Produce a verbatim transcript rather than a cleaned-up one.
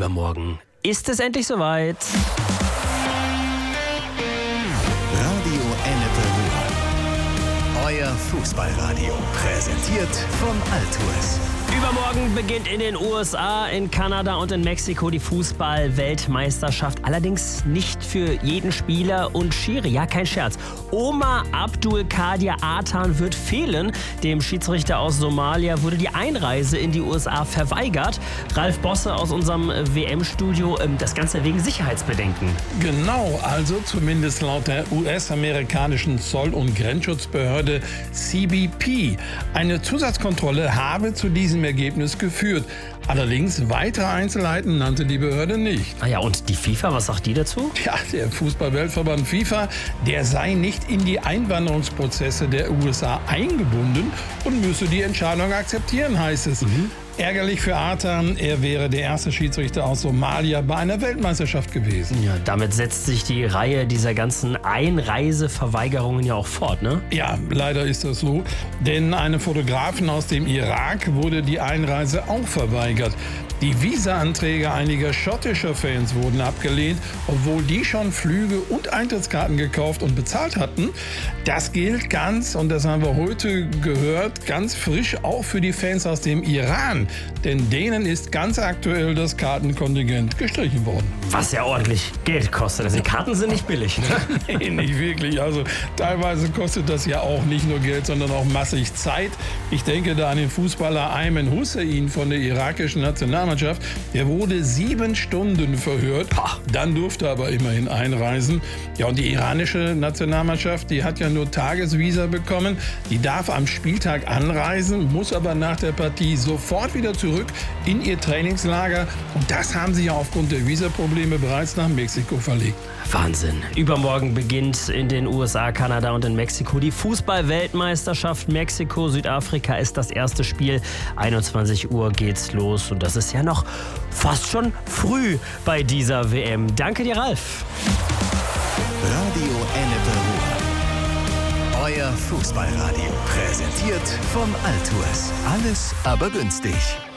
übermorgen ist es endlich soweit. Radio Ennepe Ruhr. Euer Fußballradio. Präsentiert von Altours. Übermorgen beginnt in den U S A, in Kanada und in Mexiko die Fußball-Weltmeisterschaft. Allerdings nicht für jeden Spieler und Schiri. Ja, kein Scherz. Omar Abdul Kadir Atan wird fehlen. Dem Schiedsrichter aus Somalia wurde die Einreise in die U S A verweigert. Ralf Bosse aus unserem W M-Studio, das Ganze wegen Sicherheitsbedenken. Genau, also zumindest laut der U S-amerikanischen Zoll- und Grenzschutzbehörde C B P. Eine Zusatzkontrolle habe zu diesem Ergebnis geführt. Allerdings weitere Einzelheiten nannte die Behörde nicht. Ah ja, und die FIFA, was sagt die dazu? Ja, der Fußball-Weltverband FIFA, der sei nicht in die Einwanderungsprozesse der U S A eingebunden und müsse die Entscheidung akzeptieren, heißt es. Mhm. Ärgerlich für Atan, er wäre der erste Schiedsrichter aus Somalia bei einer Weltmeisterschaft gewesen. Ja, damit setzt sich die Reihe dieser ganzen Einreiseverweigerungen ja auch fort, ne? Ja, leider ist das so, denn einem Fotografen aus dem Irak wurde die Einreise auch verweigert. Die Visa-Anträge einiger schottischer Fans wurden abgelehnt, obwohl die schon Flüge und Eintrittskarten gekauft und bezahlt hatten. Das gilt ganz, und das haben wir heute gehört, ganz frisch auch für die Fans aus dem Iran. Denn denen ist ganz aktuell das Kartenkontingent gestrichen worden. Was ja ordentlich Geld kostet. Also die Karten sind nicht billig, ne? Nee, nicht wirklich. Also teilweise kostet das ja auch nicht nur Geld, sondern auch massig Zeit. Ich denke da an den Fußballer Ayman Hussein von der irakischen Nationalmannschaft. Der wurde sieben Stunden verhört, dann durfte er aber immerhin einreisen. Ja, und die iranische Nationalmannschaft, die hat ja nur Tagesvisa bekommen. Die darf am Spieltag anreisen, muss aber nach der Partie sofort wieder zurück in ihr Trainingslager. Und das haben sie ja aufgrund der Visaprobleme bereits nach Mexiko verlegt. Wahnsinn. Übermorgen beginnt in den U S A, Kanada und in Mexiko die Fußball-Weltmeisterschaft. Mexiko, Südafrika ist das erste Spiel. einundzwanzig Uhr geht's los und das ist ja noch fast schon früh bei dieser W M. Danke dir, Ralf. Radio Ennepe Ruhr. Euer Fußballradio. Präsentiert von Altours. Alles aber günstig.